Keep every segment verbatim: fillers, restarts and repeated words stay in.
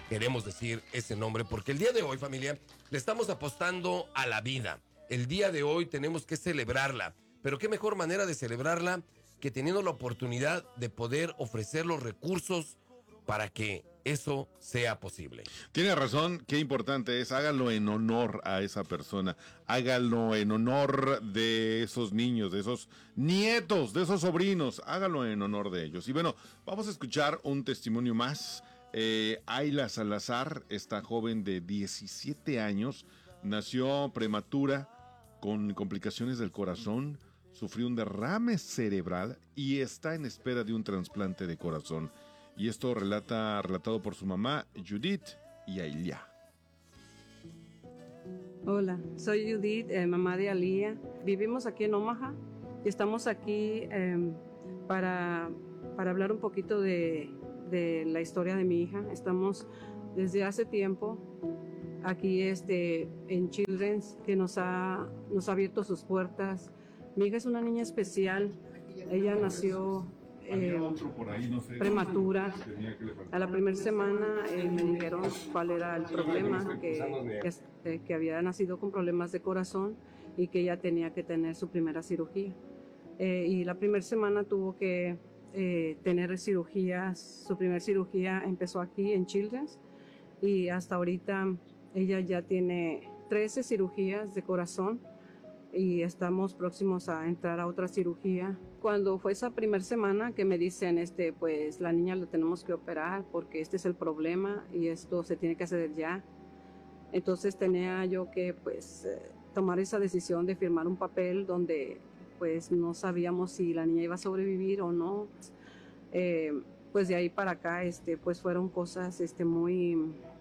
queremos decir ese nombre, porque el día de hoy, familia, le estamos apostando a la vida. El día de hoy tenemos que celebrarla, pero qué mejor manera de celebrarla que teniendo la oportunidad de poder ofrecer los recursos para que eso sea posible. Tiene razón, qué importante es, hágalo en honor a esa persona, hágalo en honor de esos niños, de esos nietos, de esos sobrinos, hágalo en honor de ellos. Y bueno, vamos a escuchar un testimonio más. Eh, Ayla Salazar, esta joven de diecisiete años, nació prematura con complicaciones del corazón, sufrió un derrame cerebral y está en espera de un trasplante de corazón. Y esto relata, relatado por su mamá, Judith y Ayla. Hola, soy Judith, eh, mamá de Alía. Vivimos aquí en Omaha y estamos aquí eh, para, para hablar un poquito de, de la historia de mi hija. Estamos desde hace tiempo aquí este, en Children's, que nos ha, nos ha abierto sus puertas. Mi hija es una niña especial. Ella nació Eh, prematura. A la primera semana eh, me dijeron cuál era el problema, que, que, que había nacido con problemas de corazón y que ella tenía que tener su primera cirugía. Eh, y la primera semana tuvo que eh, tener cirugías, su primera cirugía empezó aquí en Children's y hasta ahorita ella ya tiene trece cirugías de corazón y estamos próximos a entrar a otra cirugía. Cuando fue esa primera semana que me dicen, este, pues la niña la tenemos que operar porque este es el problema y esto se tiene que hacer ya. Entonces tenía yo que pues eh, tomar esa decisión de firmar un papel donde pues no sabíamos si la niña iba a sobrevivir o no. Eh, pues de ahí para acá este, pues fueron cosas este, muy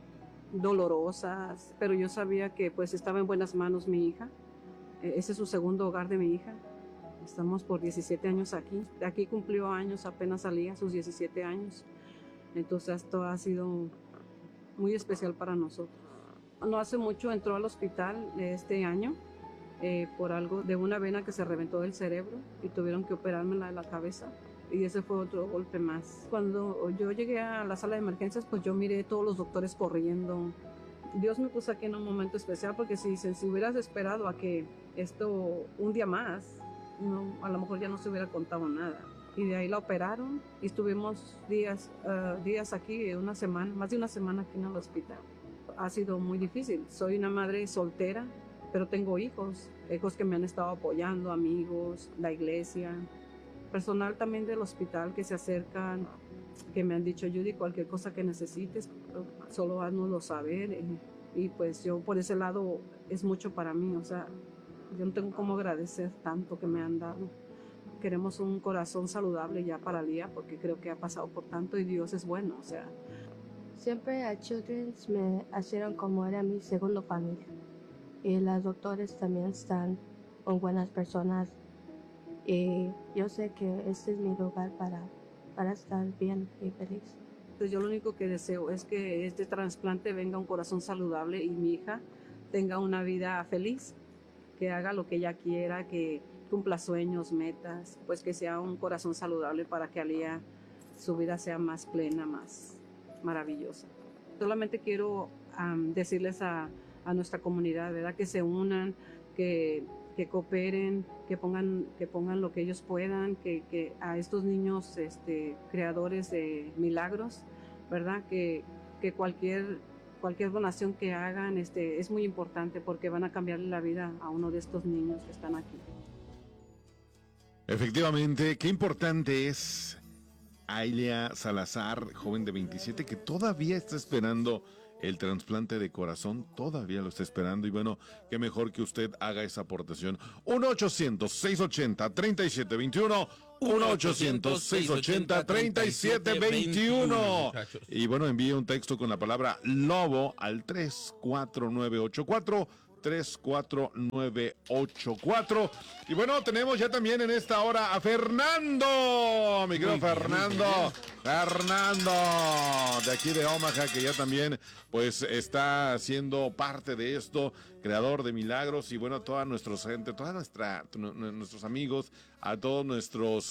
dolorosas, pero yo sabía que pues estaba en buenas manos mi hija. Ese es su segundo hogar de mi hija. Estamos por diecisiete años aquí. Aquí cumplió años, apenas salía, sus diecisiete años. Entonces esto ha sido muy especial para nosotros. No hace mucho entró al hospital este año eh, por algo de una vena que se reventó del cerebro y tuvieron que operármela de la cabeza. Y ese fue otro golpe más. Cuando yo llegué a la sala de emergencias, pues yo miré todos los doctores corriendo. Dios me puso aquí en un momento especial porque si, si hubieras esperado a que esto un día más, no, a lo mejor ya no se hubiera contado nada. Y de ahí la operaron y estuvimos días, uh, días aquí, una semana, más de una semana aquí en el hospital. Ha sido muy difícil. Soy una madre soltera, pero tengo hijos, hijos que me han estado apoyando, amigos, la iglesia, personal también del hospital que se acercan, que me han dicho, Judy, cualquier cosa que necesites, solo háznoslo saber. Y, y pues yo por ese lado es mucho para mí, o sea, yo no tengo cómo agradecer tanto que me han dado. Queremos un corazón saludable ya para Lía, porque creo que ha pasado por tanto y Dios es bueno, o sea. Siempre a Children's me hicieron como era mi segunda familia. Y los doctores también están con buenas personas. Y yo sé que este es mi lugar para, para estar bien y feliz. Entonces yo lo único que deseo es que este trasplante venga un corazón saludable y mi hija tenga una vida feliz, que haga lo que ella quiera, que cumpla sueños, metas, pues que sea un corazón saludable para que Alía su vida sea más plena, más maravillosa. Solamente quiero um, decirles a, a nuestra comunidad, ¿verdad? Que se unan, que, que cooperen, que pongan, que pongan lo que ellos puedan, que, que a estos niños este, creadores de milagros, ¿verdad? Que, que cualquier, cualquier donación que hagan este, es muy importante porque van a cambiarle la vida a uno de estos niños que están aquí. Efectivamente, qué importante es Ayla Salazar, joven de veintisiete, que todavía está esperando el trasplante de corazón, todavía lo está esperando, y bueno, qué mejor que usted haga esa aportación. uno ochocientos, seiscientos ochenta, treinta y siete veintiuno, uno ochocientos, seiscientos ochenta, treinta y siete veintiuno. Y bueno, envíe un texto con la palabra lobo al tres cuatro nueve ocho cuatro, tres cuatro nueve ocho cuatro. Y bueno, tenemos ya también en esta hora a Fernando, mi querido Fernando, Fernando, de aquí de Omaha, que ya también pues está siendo parte de esto, creador de milagros, y bueno, toda nuestra gente, toda nuestra, nuestros amigos, a todos nuestros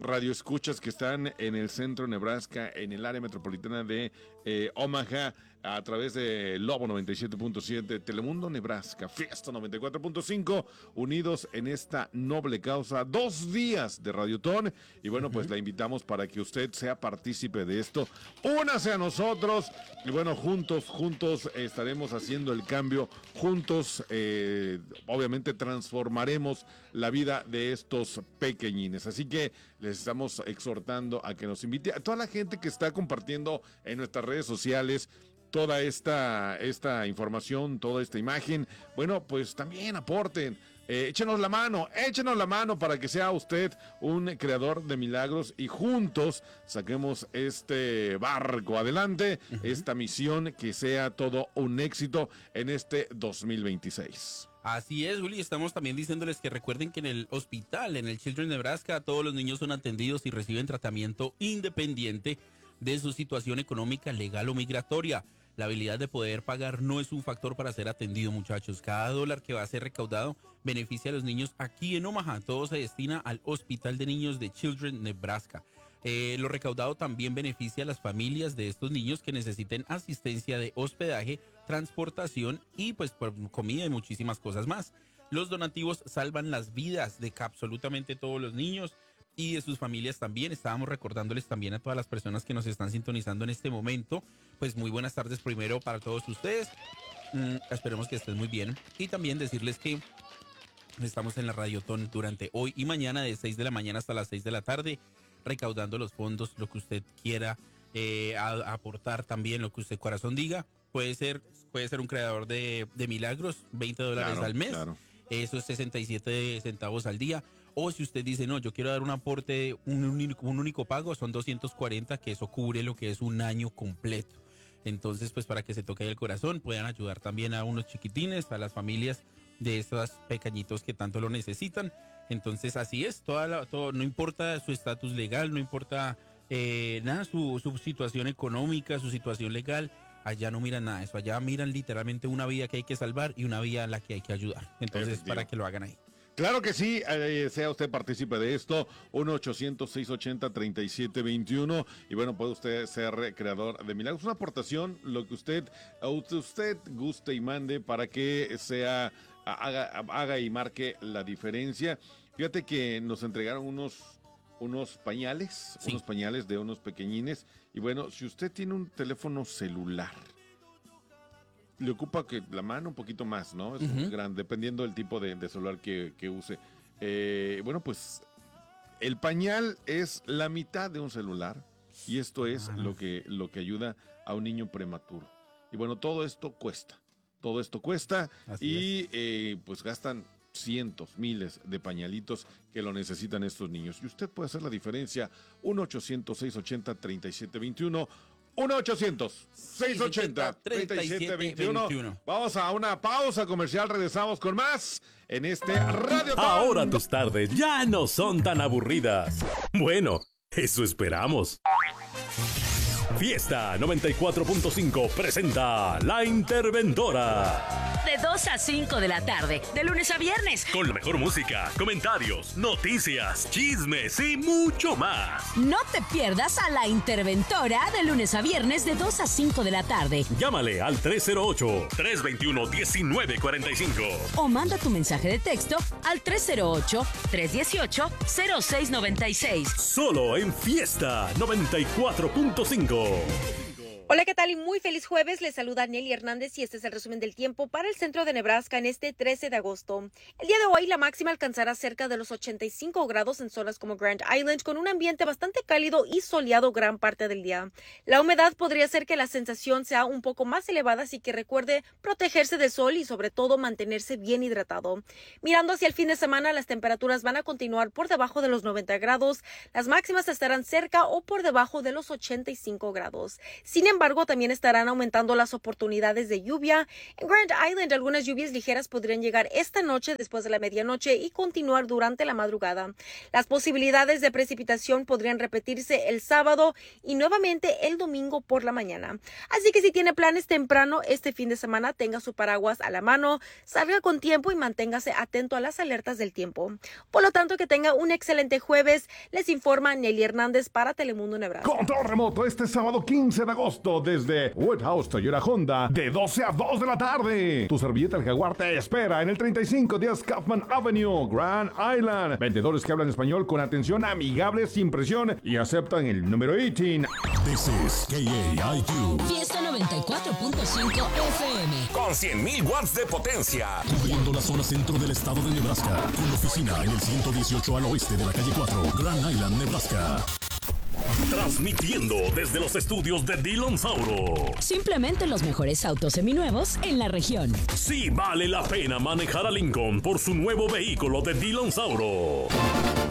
radioescuchas que están en el centro de Nebraska, en el área metropolitana de eh, Omaha, a través de Lobo noventa y siete punto siete, Telemundo Nebraska, Fiesta noventa y cuatro punto cinco, unidos en esta noble causa, dos días de Radiotón, y bueno, uh-huh. pues la invitamos para que usted sea partícipe de esto, únase a nosotros, y bueno, juntos, juntos estaremos haciendo el cambio, juntos, eh, obviamente transformaremos la vida de estos pequeñines, así que les estamos exhortando a que nos invite, a toda la gente que está compartiendo en nuestras redes sociales, toda esta, esta información, toda esta imagen, bueno, pues también aporten, eh, échenos la mano, échenos la mano para que sea usted un creador de milagros y juntos saquemos este barco adelante, uh-huh. esta misión, que sea todo un éxito en este dos mil veintiséis. Así es, Juli, estamos también diciéndoles que recuerden que en el hospital, en el Children's Nebraska, todos los niños son atendidos y reciben tratamiento independiente de su situación económica, legal o migratoria. La habilidad de poder pagar no es un factor para ser atendido, muchachos. Cada dólar que va a ser recaudado beneficia a los niños aquí en Omaha. Todo se destina al Hospital de Niños de Children's Nebraska. Eh, lo recaudado también beneficia a las familias de estos niños que necesiten asistencia de hospedaje, transportación y pues por comida y muchísimas cosas más. Los donativos salvan las vidas de absolutamente todos los niños y de sus familias también. Estábamos recordándoles también a todas las personas que nos están sintonizando en este momento, pues muy buenas tardes primero para todos ustedes. Mm, esperemos que estén muy bien. Y también decirles que estamos en la Radiotón durante hoy y mañana de seis de la mañana hasta las seis de la tarde, recaudando los fondos, lo que usted quiera eh, a, a aportar también, lo que usted corazón diga. Puede ser, puede ser un creador de, de milagros, veinte dólares claro, al mes. Claro. Eso es sesenta y siete centavos al día. O si usted dice, no, yo quiero dar un aporte, un único, un único pago, son doscientos cuarenta, que eso cubre lo que es un año completo. Entonces, pues para que se toque el corazón, puedan ayudar también a unos chiquitines, a las familias de estos pequeñitos que tanto lo necesitan. Entonces, así es, toda la, todo, no importa su estatus legal, no importa eh, nada, su, su situación económica, su situación legal, allá no miran nada de eso, allá miran literalmente una vida que hay que salvar y una vida a la que hay que ayudar. Entonces, para que lo hagan ahí. Claro que sí, eh, sea usted partícipe de esto, uno ochocientos seiscientos ochenta treinta y siete veintiuno, y bueno, puede usted ser creador de milagros, una aportación, lo que usted, usted guste y mande para que sea, haga, haga y marque la diferencia. Fíjate que nos entregaron unos, unos pañales, sí. unos pañales de unos pequeñines, y bueno, si usted tiene un teléfono celular, le ocupa que la mano un poquito más, ¿no? Es uh-huh. grande, dependiendo del tipo de, de celular que, que use. Eh, bueno, pues el pañal es la mitad de un celular y esto es uh-huh. lo que, lo que ayuda a un niño prematuro. Y bueno, todo esto cuesta, todo esto cuesta Así y eh, pues gastan cientos, miles de pañalitos que lo necesitan estos niños. Y usted puede hacer la diferencia, uno ochocientos seiscientos ochenta treinta y siete veintiuno, uno ochocientos seiscientos ochenta treinta y siete veintiuno. Vamos a una pausa comercial, regresamos con más en este Radio Tom. Ahora tus tardes ya no son tan aburridas. Bueno, eso esperamos. Fiesta noventa y cuatro punto cinco presenta La Interventora. De dos a cinco de la tarde, de lunes a viernes. Con la mejor música, comentarios, noticias, chismes y mucho más. No te pierdas a La Interventora de lunes a viernes de dos a cinco de la tarde. Llámale al tres cero ocho, tres dos uno, uno nueve cuatro cinco. O manda tu mensaje de texto al tres cero ocho, tres uno ocho, cero seis nueve seis. Solo en Fiesta noventa y cuatro punto cinco. Hola, ¿qué tal? Y muy feliz jueves. Les saluda Nelly Hernández y este es el resumen del tiempo para el centro de Nebraska en este trece de agosto. El día de hoy la máxima alcanzará cerca de los ochenta y cinco grados en zonas como Grand Island, con un ambiente bastante cálido y soleado gran parte del día. La humedad podría hacer que la sensación sea un poco más elevada, así que recuerde protegerse del sol y sobre todo mantenerse bien hidratado. Mirando hacia el fin de semana, las temperaturas van a continuar por debajo de los noventa grados. Las máximas estarán cerca o por debajo de los ochenta y cinco grados. Sin embargo, embargo, también estarán aumentando las oportunidades de lluvia. En Grand Island, algunas lluvias ligeras podrían llegar esta noche después de la medianoche y continuar durante la madrugada. Las posibilidades de precipitación podrían repetirse el sábado y nuevamente el domingo por la mañana. Así que si tiene planes temprano este fin de semana, tenga su paraguas a la mano, salga con tiempo y manténgase atento a las alertas del tiempo. Por lo tanto, que tenga un excelente jueves. Les informa Nelly Hernández para Telemundo Nebraska. Control remoto este sábado quince de agosto desde Woodhouse Toyota Honda de doce a dos de la tarde. Tu servilleta El Jaguar te espera en el treinta y cinco diez Kaufman Avenue, Grand Island. Vendedores que hablan español con atención amigable, sin presión y aceptan el número dieciocho. This is K A I Q. Fiesta noventa y cuatro punto cinco F M. Con cien mil watts de potencia. Cubriendo la zona centro del estado de Nebraska. Con oficina en el ciento dieciocho al oeste de la calle cuatro, Grand Island, Nebraska. Transmitiendo desde los estudios de Dillon Sauro. Simplemente los mejores autos seminuevos en la región. Sí vale la pena manejar a Lincoln por su nuevo vehículo de Dillon Sauro.